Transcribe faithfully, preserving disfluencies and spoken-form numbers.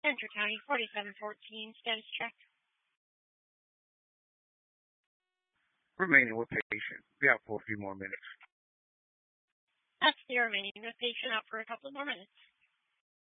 Enter County forty-seven fourteen, status check. Remaining with patient. Be out for a few more minutes. That's the remaining with patient out for a couple more minutes.